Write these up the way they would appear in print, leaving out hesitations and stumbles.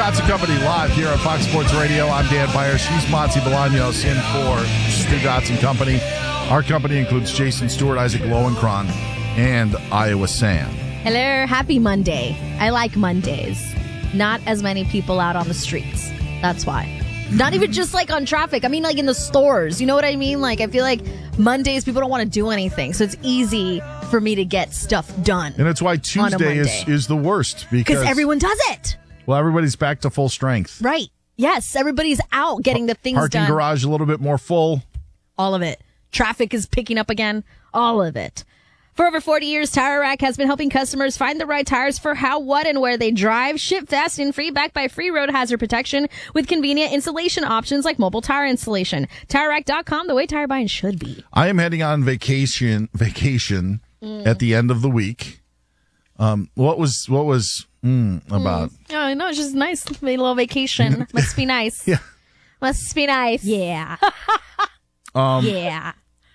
Stugotz & Company live here on Fox Sports Radio. I'm Dan Byers. She's Monty Bolaños in for Stugotz & Company. Our company includes Jason Stewart, Isaac Lowenkron, and Iowa Sam. Hello. Happy Monday. I like Mondays. Not as many people out on the streets. That's why. Not even just like on traffic. I mean like in the stores. You know what I mean? Like I feel like Mondays people don't want to do anything. So it's easy for me to get stuff done. And it's why Tuesday is the worst. Because everyone does it. Well, everybody's back to full strength. Right. Yes. Everybody's out getting the things done. Parking garage a little bit more full. All of it. Traffic is picking up again. All of it. For over 40 years, Tire Rack has been helping customers find the right tires for how, what, and where they drive. Ship fast and free, backed by free road hazard protection with convenient installation options like mobile tire installation. TireRack.com, the way tire buying should be. I am heading on vacation at the end of the week. What was about? Oh, no, it's just nice. A little vacation. Must be nice. Yeah. Must be nice. Yeah. Yeah.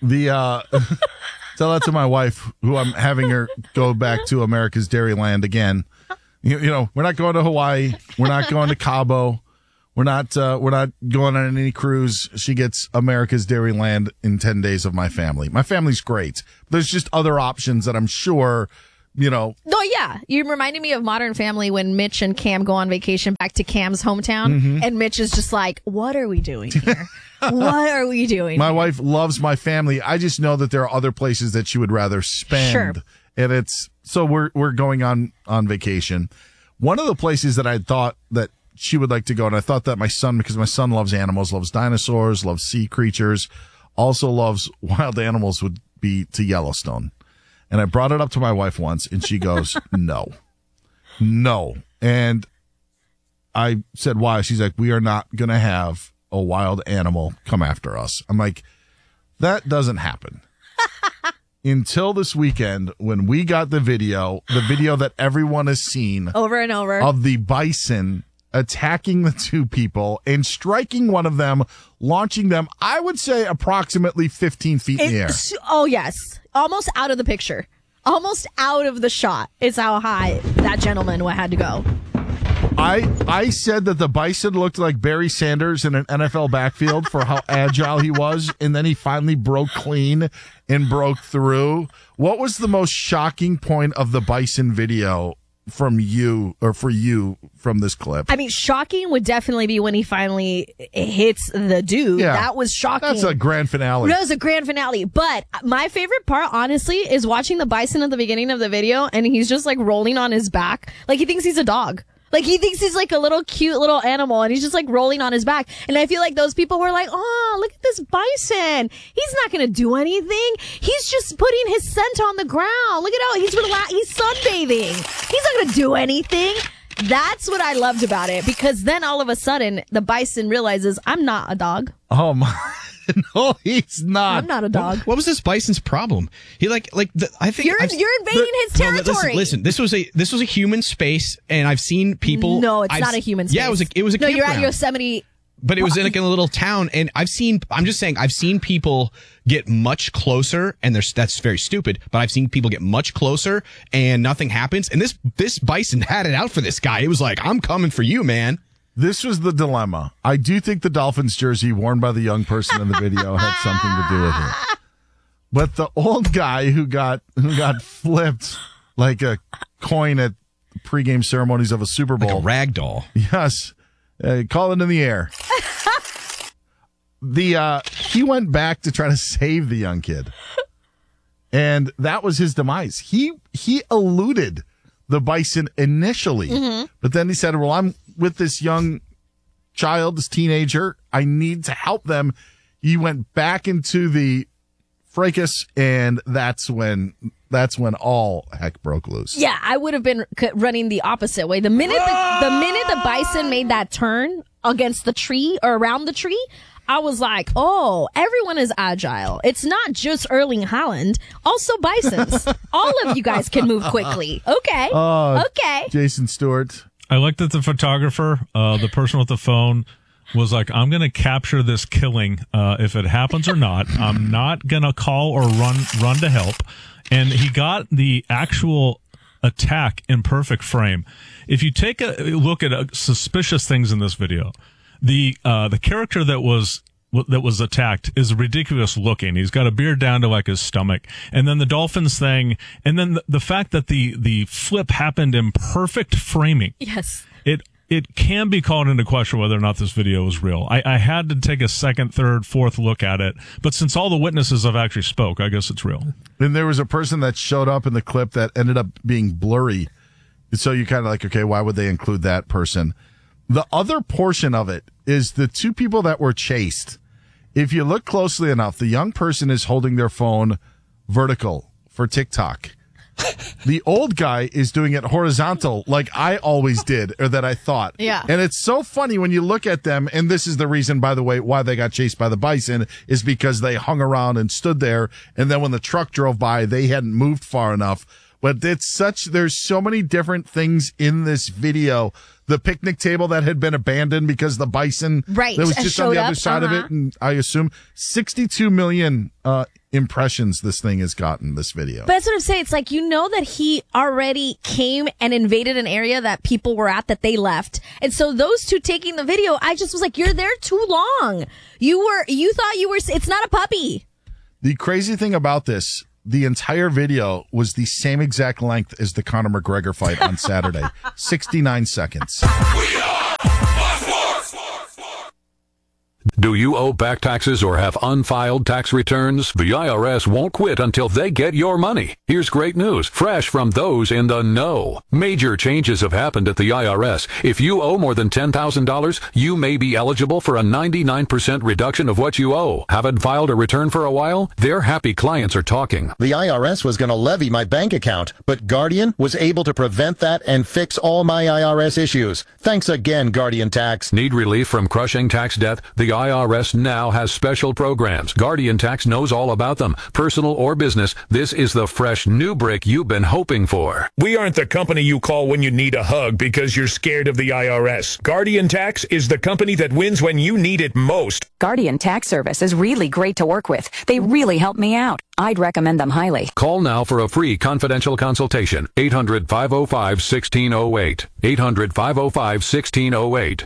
Tell that to my wife, who I'm having her go back to America's Dairyland again. You know, we're not going to Hawaii. We're not going to Cabo. We're not going on any cruise. She gets America's Dairyland in 10 days of my family. My family's great. There's just other options that I'm sure, you know. Oh, yeah. You reminded me of Modern Family when Mitch and Cam go on vacation back to Cam's hometown. Mm-hmm. And Mitch is just like, what are we doing here? What are we doing? My wife loves my family. I just know that there are other places that she would rather spend. Sure. And so we're going on vacation. One of the places that I thought that she would like to go, and I thought that my son, because my son loves animals, loves dinosaurs, loves sea creatures, also loves wild animals, would be to Yellowstone. And I brought it up to my wife once, and she goes, no. And I said, why? She's like, we are not going to have a wild animal come after us. I'm like, that doesn't happen. Until this weekend, when we got the video that everyone has seen over and over of the bison attacking the two people and striking one of them, launching them, I would say approximately 15 feet in the air. Oh, yes. Almost out of the picture. Almost out of the shot is how high that gentleman had to go. I said that the bison looked like Barry Sanders in an NFL backfield for how agile he was, and then he finally broke clean and broke through. What was the most shocking point of the bison video from you, or for you, from this clip? I mean, shocking would definitely be when he finally hits the dude. Yeah, that was shocking. That's a grand finale. That was a grand finale. But my favorite part, honestly, is watching the bison at the beginning of the video, and he's just like rolling on his back. Like he thinks he's a dog. Like, he thinks he's like a little cute little animal, and he's just like rolling on his back. And I feel like those people were like, oh, look at this bison. He's not going to do anything. He's just putting his scent on the ground. Look at how he's sunbathing. He's not going to do anything. That's what I loved about it, because then all of a sudden the bison realizes, I'm not a dog. Oh, my. No, he's not. I'm not a dog. What was this bison's problem? He I think you're invading his territory. Listen, this was a human space, and I've seen people. No, it's not a human space. Yeah, it was a. No, campground. You're at Yosemite. But it was in a little town, and I've seen people get much closer, and that's very stupid, but I've seen people get much closer and nothing happens. And this bison had it out for this guy. It was like, I'm coming for you, man. This was the dilemma. I do think the Dolphins jersey worn by the young person in the video had something to do with it. But the old guy who got flipped like a coin at pregame ceremonies of a Super Bowl. Like a rag doll. Yes. Call it in the air. He went back to try to save the young kid. And that was his demise. He eluded the bison initially. Mm-hmm. But then he said, well, I'm with this young child, this teenager. I need to help them. He went back into the fracas, and that's when all heck broke loose. Yeah, I would have been running the opposite way. The minute the bison made that turn against the tree or around the tree, I was like, oh, everyone is agile. It's not just Erling Haaland, also bisons. All of you guys can move quickly. Okay. Okay. Jason Stewart. I like that the photographer, the person with the phone, was like, I'm going to capture this killing if it happens or not. I'm not going to call or run to help. And he got the actual attack in perfect frame. If you take a look at suspicious things in this video, the character that was attacked is ridiculous looking. He's got a beard down to like his stomach. And then the dolphins thing, and then the fact that the flip happened in perfect framing. Yes. It can be called into question whether or not this video is real. I had to take a second, third, fourth look at it. But since all the witnesses have actually spoke, I guess it's real. And there was a person that showed up in the clip that ended up being blurry. So you kind of like, okay, why would they include that person? The other portion of it is the two people that were chased. If you look closely enough, the young person is holding their phone vertical for TikTok. The old guy is doing it horizontal like I always did, or that I thought. Yeah. And it's so funny when you look at them, and this is the reason, by the way, why they got chased by the bison, is because they hung around and stood there, and then when the truck drove by, they hadn't moved far enough. But there's so many different things in this video. The picnic table that had been abandoned because the bison that was just on the other side of it. And I assume 62 million impressions this thing has gotten, this video. But that's what I'm saying. It's like, you know that he already came and invaded an area that people were at that they left. And so those two taking the video, I just was like, you're there too long. You thought you were, it's not a puppy. The crazy thing about this, the entire video was the same exact length as the Conor McGregor fight on Saturday. 69 seconds. Do you owe back taxes or have unfiled tax returns? The IRS won't quit until they get your money. Here's great news, fresh from those in the know. Major changes have happened at the IRS. If you owe more than $10,000, you may be eligible for a 99% reduction of what you owe. Haven't filed a return for a while? Their happy clients are talking. The IRS was going to levy my bank account, but Guardian was able to prevent that and fix all my IRS issues. Thanks again, Guardian Tax. Need relief from crushing tax debt? The IRS now has special programs. Guardian Tax knows all about them. Personal or business, this is the fresh new brick you've been hoping for. We aren't the company you call when you need a hug because you're scared of the IRS. Guardian Tax is the company that wins when you need it most. Guardian Tax Service is really great to work with. They really help me out. I'd recommend them highly. Call now for a free confidential consultation. 800-505-1608. 800-505-1608.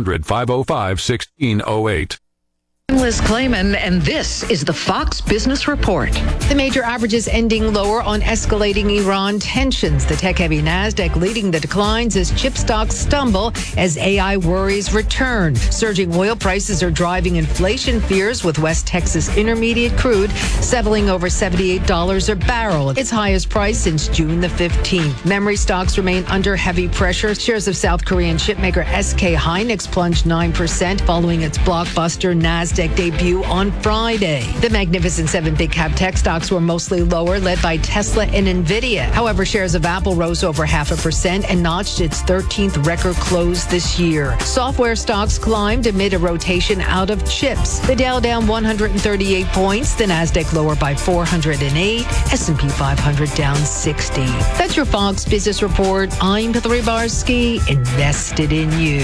800-505-1608. I'm Liz Clayman, and this is the Fox Business Report. The major averages ending lower on escalating Iran tensions. The tech-heavy NASDAQ leading the declines as chip stocks stumble as AI worries return. Surging oil prices are driving inflation fears, with West Texas Intermediate crude settling over $78 a barrel, its highest price since June the 15th. Memory stocks remain under heavy pressure. Shares of South Korean chipmaker SK Hynix plunged 9% following its blockbuster NASDAQ debut on Friday. The Magnificent Seven big cap tech stocks were mostly lower, led by Tesla and Nvidia. However, shares of Apple rose over 0.5% and notched its 13th record close this year. Software stocks climbed amid a rotation out of chips. The Dow down 138 points, the Nasdaq lower by 408, S&P 500 down 60. That's your Fox Business Report. I'm Hillary Barsky, invested in you.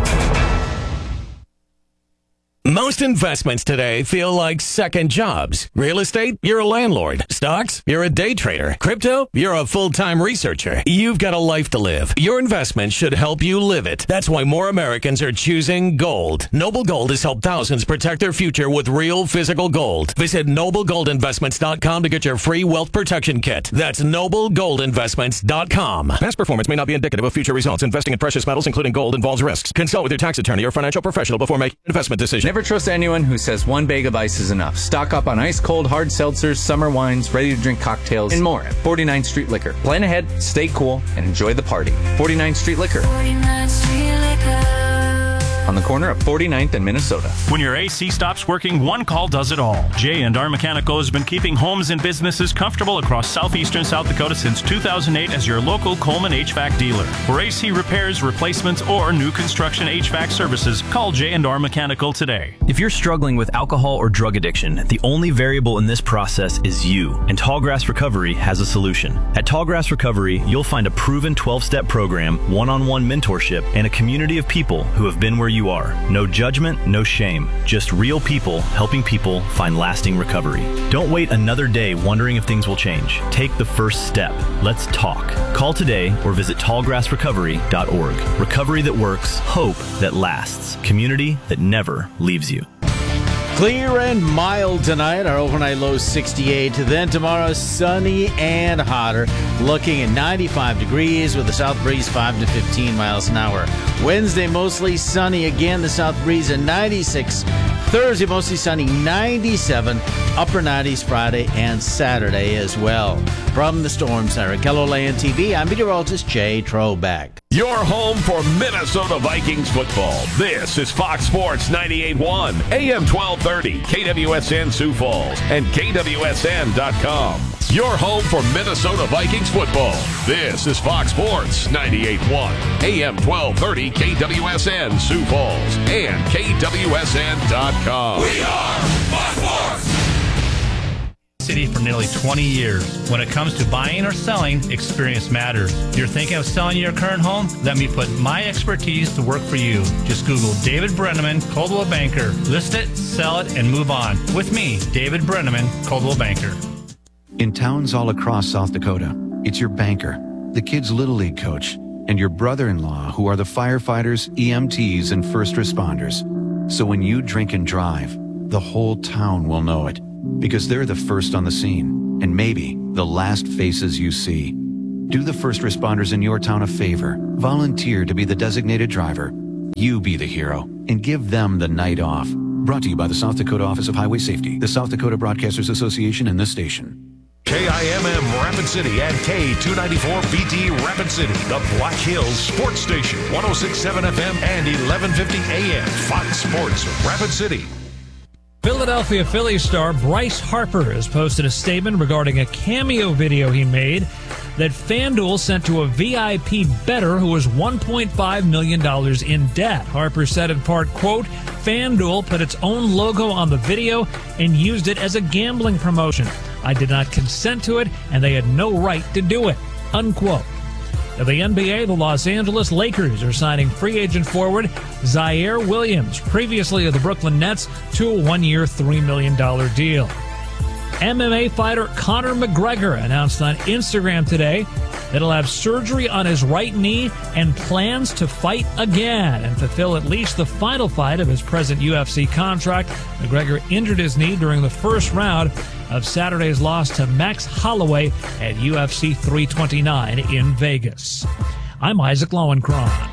Most investments today feel like second jobs. Real estate, you're a landlord. Stocks, you're a day trader. Crypto, you're a full-time researcher. You've got a life to live. Your investment should help you live it. That's why more Americans are choosing gold. Noble Gold has helped thousands protect their future with real physical gold. Visit NobleGoldInvestments.com to get your free wealth protection kit. That's NobleGoldInvestments.com. Past performance may not be indicative of future results. Investing in precious metals, including gold, involves risks. Consult with your tax attorney or financial professional before making an investment decision. Never trust anyone who says one bag of ice is enough. Stock up on ice cold hard seltzers, summer wines, ready to drink cocktails, and more at 49th Street Liquor. Plan ahead, stay cool, and enjoy the party. 49th Street Liquor. 49th Street Liquor. On the corner of 49th and Minnesota. When your AC stops working, one call does it all. J&R Mechanical has been keeping homes and businesses comfortable across southeastern South Dakota since 2008 as your local Coleman HVAC dealer. For AC repairs, replacements, or new construction HVAC services, call J&R Mechanical today. If you're struggling with alcohol or drug addiction, the only variable in this process is you, and Tallgrass Recovery has a solution. At Tallgrass Recovery, you'll find a proven 12-step program, one-on-one mentorship, and a community of people who have been where you you are. No judgment, no shame. Just real people helping people find lasting recovery. Don't wait another day wondering if things will change. Take the first step. Let's talk. Call today or visit tallgrassrecovery.org. Recovery that works, hope that lasts, community that never leaves you. Clear and mild tonight. Our overnight low 68. Then tomorrow, sunny and hotter. Looking at 95 degrees with a south breeze 5 to 15 miles an hour. Wednesday, mostly sunny again. The south breeze at 96. Thursday, mostly sunny, 97. Upper 90s Friday and Saturday as well. From the Storm Center at KELOLAND TV, I'm meteorologist Jay Troback. Your home for Minnesota Vikings football. This is Fox Sports 98.1, AM 1230, KWSN Sioux Falls, and KWSN.com. Your home for Minnesota Vikings football. This is Fox Sports 98.1, AM 1230, KWSN Sioux Falls, and KWSN.com. We are Fox Sports! City for nearly 20 years. When it comes to buying or selling, experience matters. You're thinking of selling your current home? Let me put my expertise to work for you. Just Google David Brenneman, Coldwell Banker. List it, sell it, and move on. With me, David Brenneman, Coldwell Banker. In towns all across South Dakota, it's your banker, the kids' Little League coach, and your brother-in-law who are the firefighters, EMTs, and first responders. So when you drink and drive, the whole town will know it. Because they're the first on the scene, and maybe the last faces you see. Do the first responders in your town a favor. Volunteer to be the designated driver. You be the hero, and give them the night off. Brought to you by the South Dakota Office of Highway Safety, the South Dakota Broadcasters Association, and this station. KIMM Rapid City and K294BT Rapid City, the Black Hills Sports Station, 106.7 FM and 1150 AM. Fox Sports Rapid City. Philadelphia Phillies star Bryce Harper has posted a statement regarding a cameo video he made that FanDuel sent to a VIP bettor who was $1.5 million in debt. Harper said in part, quote, FanDuel put its own logo on the video and used it as a gambling promotion. I did not consent to it, and they had no right to do it, unquote. Of the NBA, the Los Angeles Lakers are signing free agent forward Zaire Williams, previously of the Brooklyn Nets, to a one-year, $3 million deal. MMA fighter Conor McGregor announced on Instagram today that he'll have surgery on his right knee and plans to fight again and fulfill at least the final fight of his present UFC contract. McGregor injured his knee during the first round of Saturday's loss to Max Holloway at UFC 329 in Vegas. I'm Isaac Lowenkron.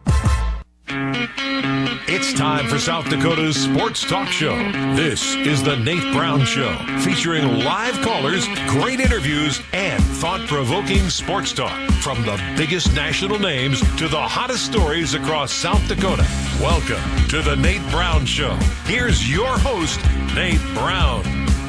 It's time for South Dakota's Sports Talk Show. This is the Nate Brown Show, featuring live callers, great interviews, and thought-provoking sports talk. From the biggest national names to the hottest stories across South Dakota. Welcome to the Nate Brown Show. Here's your host, Nate Brown.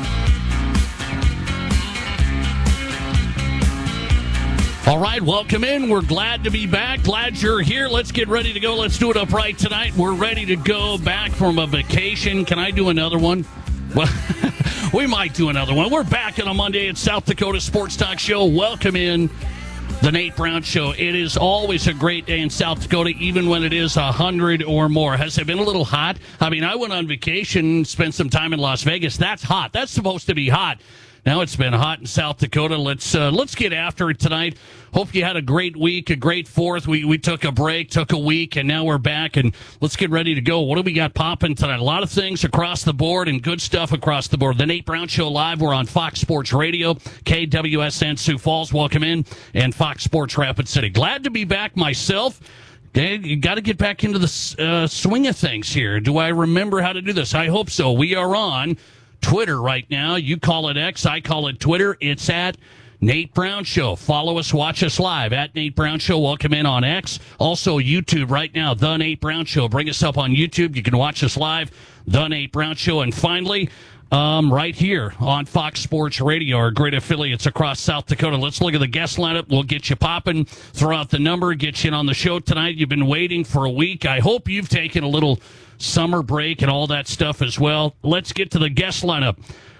All right, welcome in. We're glad to be back. Glad you're here. Let's get ready to go. Let's do it upright tonight. We're ready to go back from a vacation. Can I do another one? Well, we might do another one. We're back on a Monday at South Dakota Sports Talk Show. Welcome in the Nate Brown Show. It is always a great day in South Dakota, even when it is 100 or more. Has it been a little hot? I mean, I went on vacation, spent some time in Las Vegas. That's hot. That's supposed to be hot. Now it's been hot in South Dakota. Let's get after it tonight. Hope you had a great week, a great 4th. We took a break, took a week, and now we're back, and let's get ready to go. What do we got popping tonight? A lot of things across the board and good stuff across the board. The Nate Brown Show live. We're on Fox Sports Radio, KWSN Sioux Falls. Welcome in, and Fox Sports Rapid City. Glad to be back myself. You got to get back into the swing of things here. Do I remember how to do this? I hope so. We are on Twitter right now. You call it X, I call it Twitter. It's at Nate Brown Show. Follow us, watch us live at Nate Brown Show. Welcome in on X. Also YouTube right now, The Nate Brown Show. Bring us up on YouTube. You can watch us live, The Nate Brown Show. And finally, right here on Fox Sports Radio, our great affiliates across South Dakota. Let's look at the guest lineup. We'll get you popping, throw out the number, get you in on the show tonight. You've been waiting for a week. I hope you've taken a little summer break and all that stuff as well. Let's get to the guest lineup.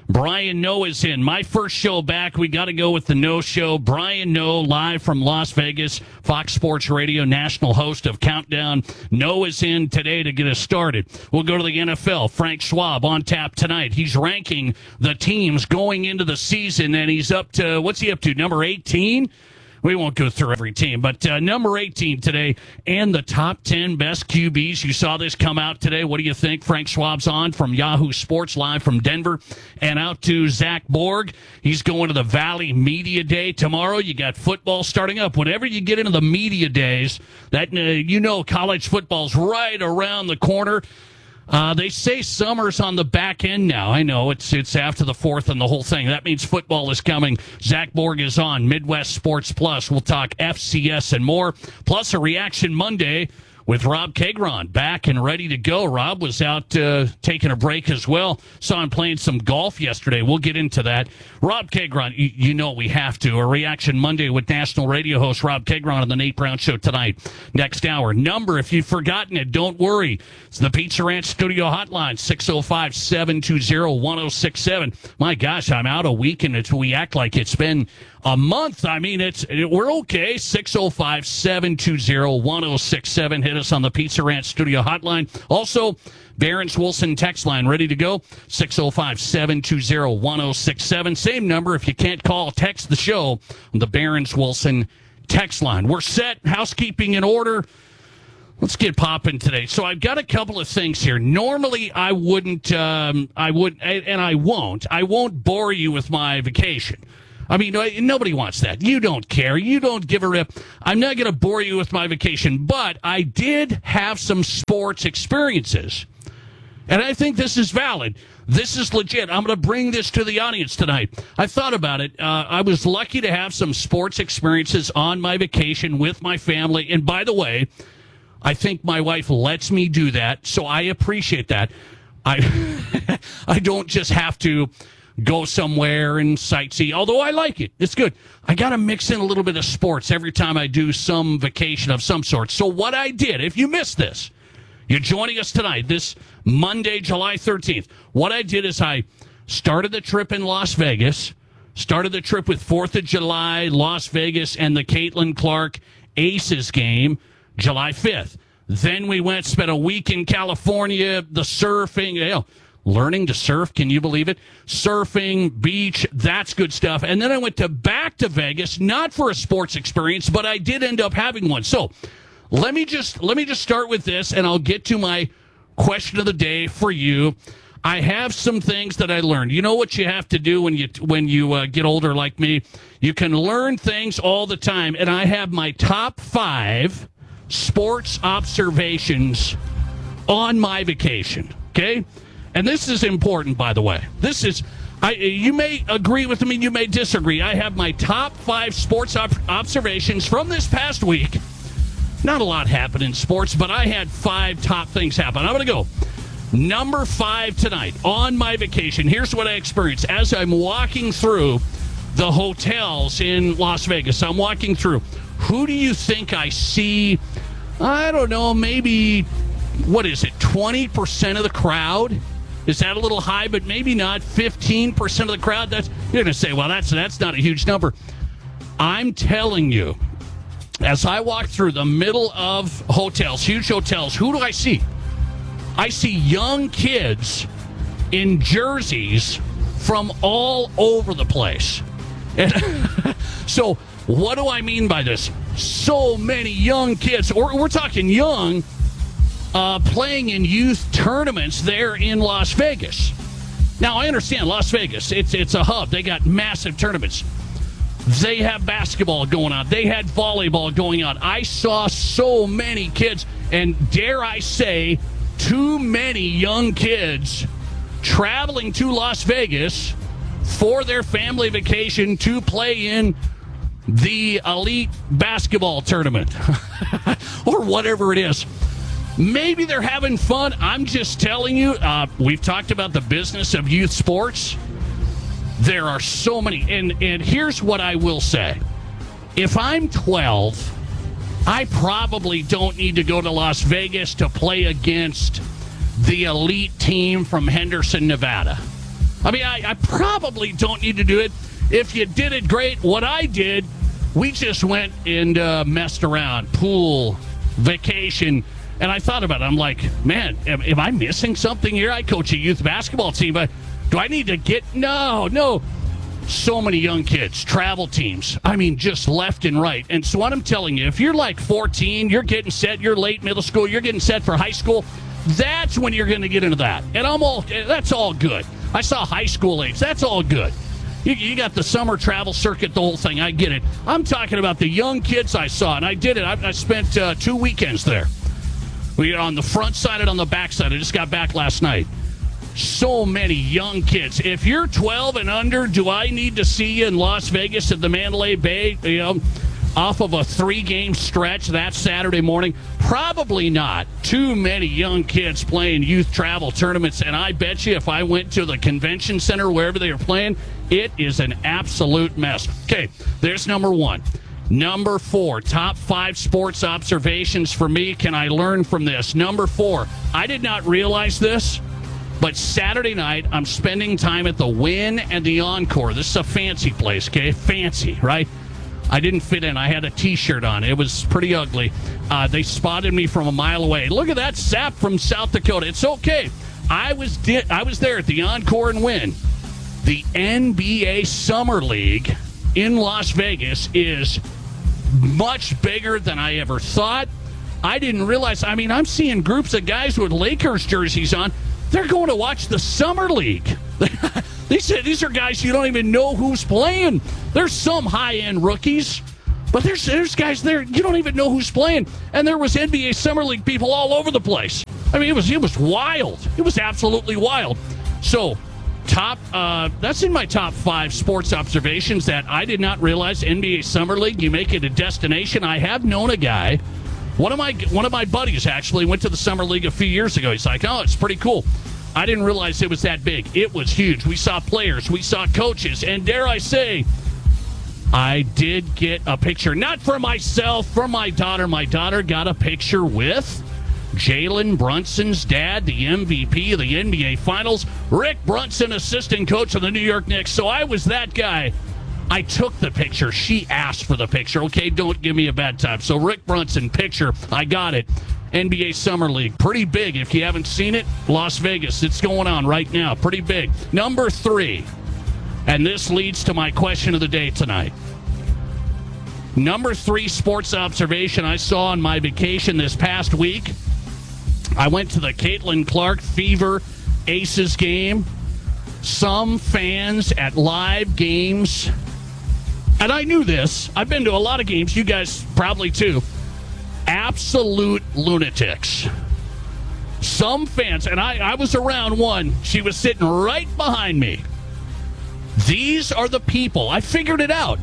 Brian Noe is in. My first show back. We got to go with the Noe Show. Brian Noe, live from Las Vegas, Fox Sports Radio, national host of Countdown. Noe is in today to get us started. We'll go to the NFL. Frank Schwab on tap tonight. He's ranking the teams going into the season, and he's up to, what's he up to, number 18? We won't go through every team, but number 18 today and the top 10 best QBs. You saw this come out today. What do you think? Frank Schwab's on from Yahoo Sports live from Denver, and out to Zach Borg. He's going to the Valley Media Day tomorrow. You got football starting up. Whenever you get into the media days, that college football's right around the corner. They say summer's on the back end now. I know it's after the 4th and the whole thing. That means football is coming. Zach Borg is on Midwest Sports Plus. We'll talk FCS and more. Plus a Reaction Monday with Rob Kegron back and ready to go. Rob was out taking a break as well. Saw him playing some golf yesterday. We'll get into that. Rob Kegron, you know we have to. A Reaction Monday with national radio host Rob Kegron on the Nate Brown Show tonight. Next hour. Number, if you've forgotten it, don't worry. It's the Pizza Ranch Studio Hotline, 605-720-1067. My gosh, I'm out a week and we act like it's been a month. I mean, we're okay. 605-720-1067. Hit us on the Pizza Ranch Studio Hotline. Also, Barron's Wilson text line ready to go. 605-720-1067. Same number. If you can't call, text the show on the Barron's Wilson text line. We're set. Housekeeping in order. Let's get popping today. So I've got a couple of things here. Normally I wouldn't, and I won't bore you with my vacation. I mean, nobody wants that. You don't care. You don't give a rip. I'm not going to bore you with my vacation, but I did have some sports experiences. And I think this is valid. This is legit. I'm going to bring this to the audience tonight. I thought about it. I was lucky to have some sports experiences on my vacation with my family. And by the way, I think my wife lets me do that, so I appreciate that. I don't just have to go somewhere and sightsee, although I like it. It's good. I got to mix in a little bit of sports every time I do some vacation of some sort. So what I did, if you missed this, you're joining us tonight, this Monday, July 13th. What I did is I started the trip in Las Vegas, started the trip with 4th of July, Las Vegas, and the Caitlin Clark Aces game, July 5th. Then we spent a week in California, the surfing, learning to surf, can you believe it? Surfing, beach, that's good stuff. And then I went back to Vegas, not for a sports experience, but I did end up having one. So let me just start with this, and I'll get to my question of the day for you. I have some things that I learned. You know what you have to do when you get older like me? You can learn things all the time, and I have my top 5 sports observations on my vacation, okay? And this is important, by the way. You may agree with me, you may disagree. I have my top 5 sports observations from this past week. Not a lot happened in sports, but I had 5 top things happen. I'm going to go. Number 5 tonight on my vacation. Here's what I experienced as I'm walking through the hotels in Las Vegas. I'm walking through. Who do you think I see? I don't know, maybe, 20% of the crowd? Is that a little high? But maybe not. 15% of the crowd? You're going to say, well, that's not a huge number. I'm telling you, as I walk through the middle of hotels, huge hotels, who do I see? I see young kids in jerseys from all over the place. And so what do I mean by this? So many young kids, or we're talking young, playing in youth tournaments there in Las Vegas. Now, I understand Las Vegas, it's a hub. They got massive tournaments. They have basketball going on. They had volleyball going on. I saw so many kids, and dare I say, too many young kids traveling to Las Vegas for their family vacation to play in the elite basketball tournament or whatever it is. Maybe they're having fun. I'm just telling you, we've talked about the business of youth sports. There are so many. And here's what I will say. If I'm 12, I probably don't need to go to Las Vegas to play against the elite team from Henderson, Nevada. I mean, I probably don't need to do it. If you did it, great. What I did, we just went and messed around. Pool, vacation. And I thought about it. I'm like, man, am I missing something here? I coach a youth basketball team, but do I need to get... No. So many young kids, travel teams. I mean, just left and right. And so what I'm telling you, if you're like 14, you're getting set, you're late middle school, you're getting set for high school, that's when you're going to get into that. And that's all good. I saw high school age. That's all good. You got the summer travel circuit, the whole thing. I get it. I'm talking about the young kids I saw, and I did it. I spent 2 weekends there. We on the front side and on the back side. I just got back last night. So many young kids. If you're 12 and under, do I need to see you in Las Vegas at the Mandalay Bay, off of a 3-game stretch that Saturday morning? Probably not. Too many young kids playing youth travel tournaments, and I bet you if I went to the convention center, wherever they are playing, it is an absolute mess. Okay, there's number 1. Number 4, top 5 sports observations for me. Can I learn from this? Number 4, I did not realize this, but Saturday night I'm spending time at the Wynn and the Encore. This is a fancy place, okay? Fancy, right? I didn't fit in. I had a T-shirt on. It was pretty ugly. They spotted me from a mile away. Look at that sap from South Dakota. It's okay. I was there at the Encore and Wynn. The NBA Summer League in Las Vegas is much bigger than I ever thought. I didn't realize. I mean, I'm seeing groups of guys with Lakers jerseys on. They're going to watch the Summer League. These are guys you don't even know who's playing. There's some high-end rookies, but there's guys there you don't even know who's playing. And there was NBA Summer League people all over the place. I mean, it was wild. It was absolutely wild. So, that's in my top 5 sports observations that I did not realize. NBA Summer League, you make it a destination. I have known a guy. One of my buddies actually went to the Summer League a few years ago. He's like, oh, it's pretty cool. I didn't realize it was that big. It was huge. We saw players. We saw coaches. And dare I say, I did get a picture. Not for myself, for my daughter. My daughter got a picture with Jalen Brunson's dad, the MVP of the NBA Finals. Rick Brunson, assistant coach of the New York Knicks. So I was that guy. I took the picture. She asked for the picture. Okay, don't give me a bad time. So Rick Brunson, picture. I got it. NBA Summer League. Pretty big. If you haven't seen it, Las Vegas. It's going on right now. Pretty big. Number 3. And this leads to my question of the day tonight. Number 3 sports observation I saw on my vacation this past week. I went to the Caitlin Clark Fever Aces game. Some fans at live games, and I knew this. I've been to a lot of games. You guys probably too. Absolute lunatics. Some fans, and I was around one. She was sitting right behind me. These are the people. I figured it out.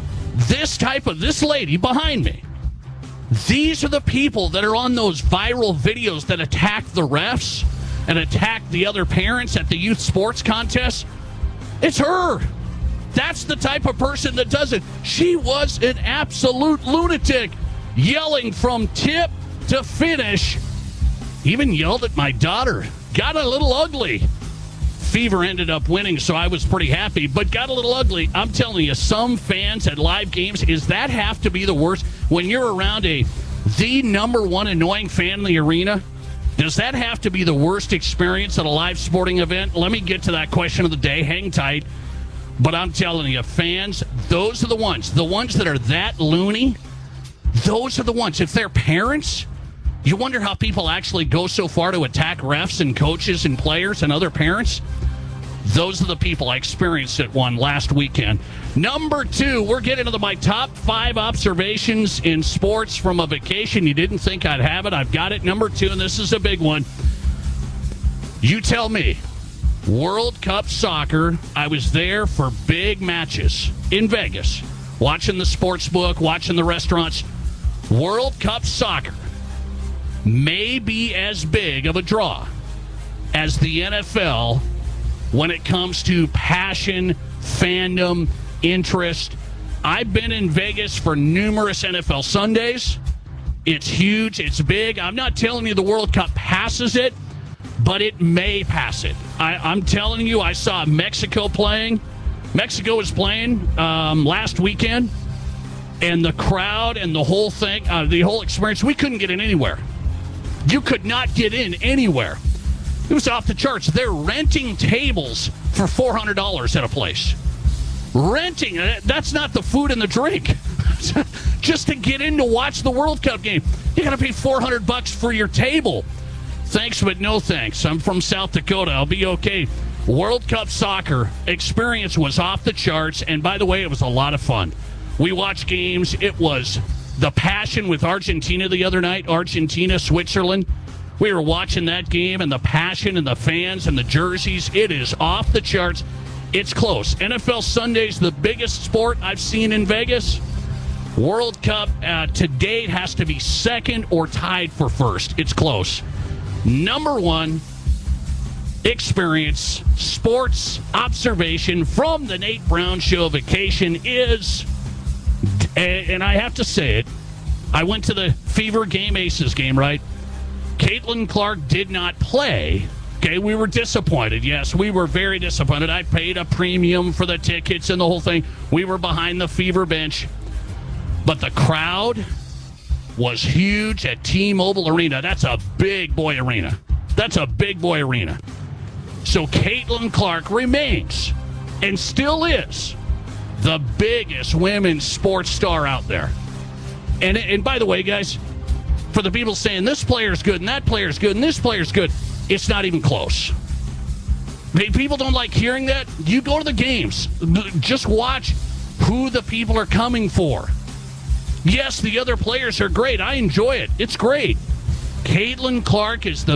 This lady behind me. These are the people that are on those viral videos that attack the refs and attack the other parents at the youth sports contest. It's her. That's the type of person that does it. She was an absolute lunatic, yelling from tip to finish. Even yelled at my daughter. Got a little ugly. Fever ended up winning, so I was pretty happy, but got a little ugly. I'm telling you, some fans at live games, does that have to be the worst? When you're around the number 1 annoying fan in the arena, does that have to be the worst experience at a live sporting event? Let me get to that question of the day. Hang tight. But I'm telling you, fans, those are the ones that are that loony, those are the ones. If they're parents, you wonder how people actually go so far to attack refs and coaches and players and other parents. Those are the people. I experienced it one last weekend. Number 2, we're getting into my top 5 observations in sports from a vacation. You didn't think I'd have it. I've got it. Number 2, and this is a big one. You tell me. World Cup soccer. I was there for big matches in Vegas. Watching the sports book, watching the restaurants. World Cup soccer may be as big of a draw as the NFL when it comes to passion, fandom, interest. I've been in Vegas for numerous NFL Sundays. It's huge. It's big. I'm not telling you the World Cup passes it, but it may pass it. I'm telling you, I saw Mexico playing. Mexico was playing last weekend, and the crowd and the whole thing, the whole experience, we couldn't get in anywhere. You could not get in anywhere. It was off the charts. They're renting tables for $400 at a place. Renting. That's not the food and the drink. Just to get in to watch the World Cup game, you got to pay $400 for your table. Thanks, but no thanks. I'm from South Dakota. I'll be okay. World Cup soccer experience was off the charts, and by the way, it was a lot of fun. We watched games. It was the passion with Argentina the other night, Argentina, Switzerland. We were watching that game, and the passion and the fans and the jerseys, it is off the charts. It's close. NFL Sunday's the biggest sport I've seen in Vegas. World Cup to date has to be second or tied for first. It's close. Number one experience, sports observation from the Nate Brown Show vacation is, and I have to say it, I went to the Fever Game Aces game, right? Caitlin Clark did not play. Okay, we were disappointed. Yes, we were very disappointed. I paid a premium for the tickets and the whole thing. We were behind the Fever bench. But the crowd was huge at T-Mobile Arena. That's a big boy arena. So Caitlin Clark remains and still is the biggest women's sports star out there. And by the way, guys, for the people saying this player's good and that player's good and this player's good, it's not even close. People don't like hearing that. You go to the games. Just watch who the people are coming for. Yes, the other players are great. I enjoy it. It's great. Caitlin Clark is the